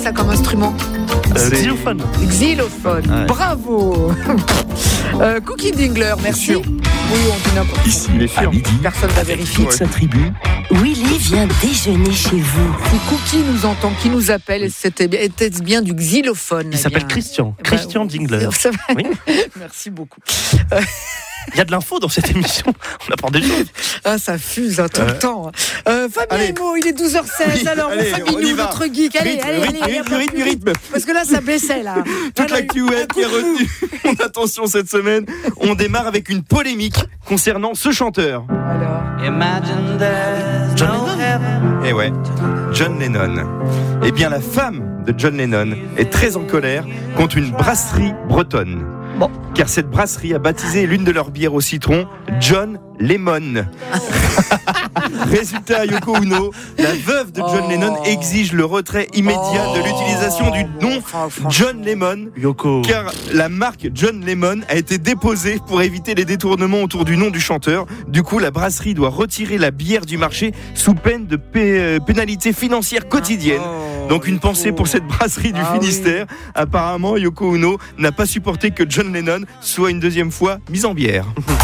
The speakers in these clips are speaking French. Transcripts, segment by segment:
ça comme instrument? Xylophone. Xylophone. Ouais. Bravo. Cookie Dingler, merci. Oui, on dit n'importe quoi. Ici, à midi, Personne va vérifier. toute sa tribu. Willy vient déjeuner chez vous. Si Cookie nous entend, qui nous appelle, était-ce bien du xylophone? Il s'appelle Christian. Christian Dingler. Ça va. Oui. Merci beaucoup. Il y a de l'info dans cette émission. On apprend des choses. Ah, ça fuse tout le temps. Fabien allez. Emo, il est 12h16. Oui, alors, allez, Fabien, on y va. notre geek. Allez, rythme. Parce que là, ça baissait, là. Toute l'actu web qui est retenue. Mon attention cette semaine, on démarre avec une polémique concernant ce chanteur. Alors. John Lennon. Eh ouais, John Lennon. Eh bien, la femme de John Lennon est très en colère contre une brasserie bretonne. Bon. Car cette brasserie a baptisé l'une de leurs bières au citron John Lemon. Résultat, Yoko Ono, la veuve de John Lennon exige le retrait immédiat de l'utilisation du nom John Lemon. Yoko. Car la marque John Lemon a été déposée pour éviter les détournements autour du nom du chanteur. Du coup, la brasserie doit retirer la bière du marché sous peine de pénalité financière quotidienne. Donc une pensée pour cette brasserie du Finistère. Oui. Apparemment, Yoko Ono n'a pas supporté que John Lennon soit une deuxième fois mis en bière.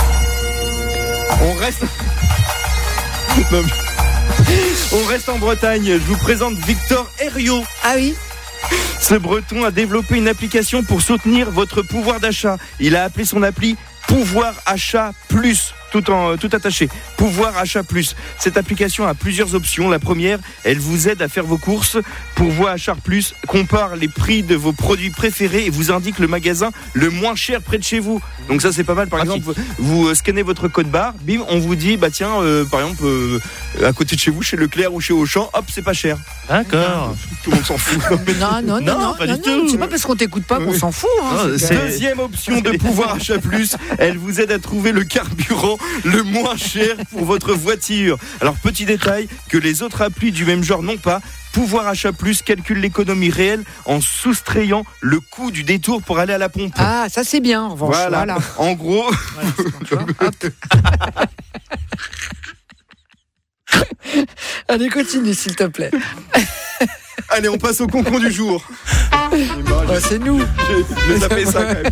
On reste en Bretagne. Je vous présente Victor Herriot. Ah oui. Ce Breton a développé une application pour soutenir votre pouvoir d'achat. Il a appelé son appli Pouvoir Achat Plus. Tout attaché. Pouvoir Achat Plus. Cette application a plusieurs options. La première, elle vous aide à faire vos courses. Pouvoir Achat Plus compare les prix de vos produits préférés et vous indique le magasin le moins cher près de chez vous. Donc ça, c'est pas mal. Par exemple, vous scannez votre code barre, bim, on vous dit, bah tiens, par exemple, à côté de chez vous, chez Leclerc ou chez Auchan, hop, c'est pas cher. D'accord. Tout le monde s'en fout. Non, pas du tout. C'est pas parce qu'on t'écoute pas qu'on s'en fout. Hein, Deuxième option de Pouvoir Achat Plus, elle vous aide à trouver le carburant le moins cher pour votre voiture. Alors petit détail que les autres applis du même genre n'ont pas. Pouvoir Achat Plus calcule l'économie réelle en soustrayant le coût du détour pour aller à la pompe. Ah, ça c'est bien. En revanche, voilà. En gros. Allez, continue s'il te plaît. Allez, on passe au concon du jour. C'est nous. J'ai tapé ça quand même.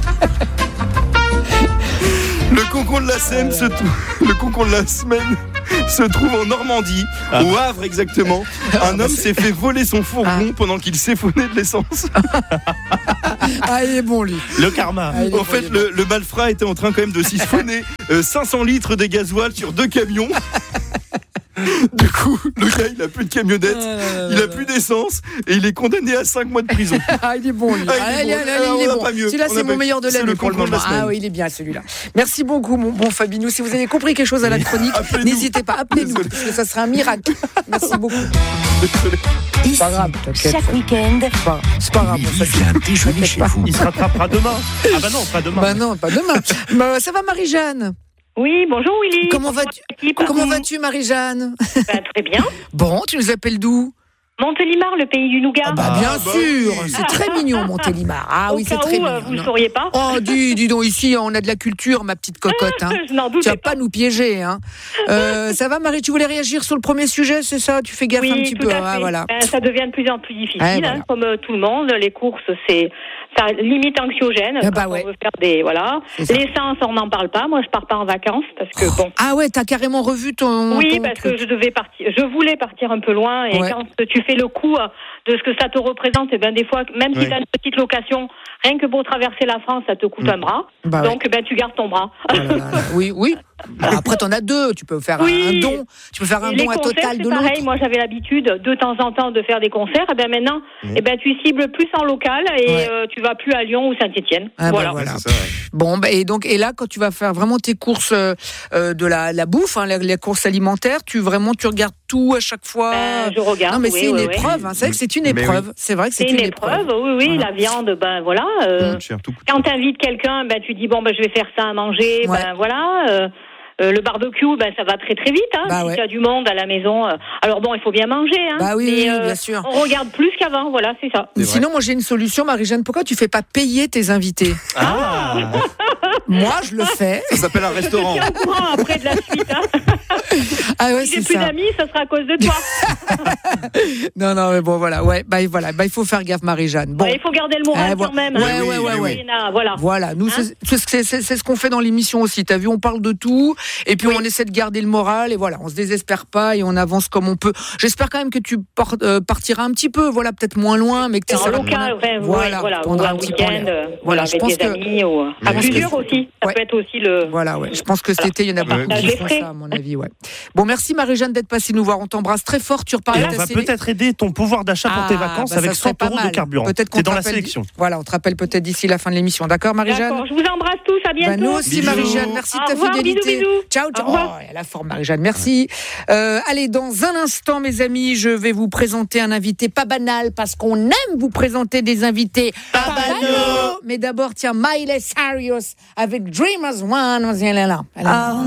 Le concon de la semaine se trouve en Normandie, au Havre exactement. Un homme s'est fait voler son fourgon pendant qu'il siphonnait de l'essence. Ah, il est bon lui. Le karma. En fait, le malfrat était en train quand même de siphonner 500 litres de gasoil sur 2 camions. Du coup, le gars, il a plus de camionnette, il a plus d'essence et il est condamné à 5 mois de prison. Ah, il est bon, lui. Il est bon. Celui-là, c'est mon meilleur de l'année pour le moment. Ah oui, il est bien celui-là. Merci beaucoup, mon bon Fabinou. Si vous avez compris quelque chose à la chronique, n'hésitez pas, appelez-nous, parce que ça sera un miracle. Merci beaucoup. Ici, chaque week-end, C'est pas grave, Il vient déjeuner chez vous. Il se rattrapera demain. Ah bah non, pas demain. Bah non, pas demain. Ça va, Marie-Jeanne? Oui, bonjour Willy. Comment vas-tu, Marie-Jeanne? Très bien. Bon, tu nous appelles d'où? Montélimar, le pays du nougat. Bien sûr, oui. c'est très mignon, Montélimar. Ah oui, c'est très mignon. Vous ne sauriez pas. Oh, dis donc, ici, on a de la culture, ma petite cocotte. Hein. Je n'en doutais Tu vas pas nous piéger. Hein. Ça va, Marie, tu voulais réagir sur le premier sujet, c'est ça? Tu fais gaffe un petit peu. Ah, voilà. Ça devient de plus en plus difficile, voilà. comme tout le monde. Les courses, ça limite anxiogène. On veut faire des l'essence, on n'en parle pas. Moi, je pars pas en vacances parce que bon. Ah ouais, t'as carrément revu ton. Oui, parce que je voulais partir un peu loin et quand tu fais le coup de ce que ça te représente, et ben des fois, même si tu as une petite location, rien que pour traverser la France, ça te coûte un bras. Donc tu gardes ton bras. Oui. Bon, après, t'en as deux. Tu peux faire un don. Tu peux faire un don à total de l'autre. Pareil. Moi, j'avais l'habitude de temps en temps de faire des concerts. Et ben maintenant, tu cibles plus en local et tu vas plus à Lyon ou Saint-Étienne. Voilà. C'est ça, Bon, et là, quand tu vas faire vraiment tes courses de la bouffe, hein, les courses alimentaires, tu regardes tout à chaque fois. Je regarde. Non, mais c'est une épreuve. Hein, c'est vrai que c'est une épreuve. Oui. C'est vrai que c'est une épreuve. Oui, voilà. La viande, quand t'invites quelqu'un, tu dis je vais faire ça à manger. Le barbecue, ça va très très vite. Si tu as du monde à la maison. Alors il faut bien manger. Bien sûr. On regarde plus qu'avant. Voilà, c'est ça. Sinon, moi j'ai une solution, Marie-Jeanne. Pourquoi tu fais pas payer tes invités? Moi, je le fais. Ça s'appelle un restaurant. Je suis au courant après de la suite. Ah ouais, si j'ai plus d'amis, ça sera à cause de toi. Non, mais bon, voilà. Ouais, il faut faire gaffe, Marie-Jeanne. Bon. Il faut garder le moral quand même. Ouais. Voilà. Nous, c'est ce qu'on fait dans l'émission aussi. T'as vu, on parle de tout, et puis on essaie de garder le moral, et voilà, on se désespère pas, et on avance comme on peut. J'espère quand même que tu partiras un petit peu, voilà, peut-être moins loin, mais que tu en local, voilà, ou un week-end, avec des amis, ou à plusieurs aussi. Ça peut être aussi le. Voilà, ouais. Je pense que cet été, il y en a beaucoup qui font ça, à mon avis, ouais. Bon, merci Marie-Jeanne d'être passée nous voir. On t'embrasse très fort. Tu reparles. On va peut-être aider ton pouvoir d'achat pour tes vacances avec 100 € de carburant. Peut-être qu'on t'es dans la sélection. Voilà, on te rappelle peut-être d'ici la fin de l'émission. D'accord, Marie-Jeanne? D'accord, je vous embrasse tous. À bientôt. Nous aussi, Marie-Jeanne. Merci de ta fidélité. Bisous. Ciao. À la forme, Marie-Jeanne. Merci. Allez, dans un instant, mes amis, je vais vous présenter un invité pas banal parce qu'on aime vous présenter des invités pas banaux. Mais d'abord, tiens, Miley Cyrus avec Dreamers One. Elle est là.